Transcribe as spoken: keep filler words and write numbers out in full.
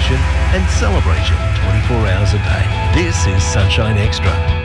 inspiration and celebration twenty-four hours a day. This is Sunshine Extra.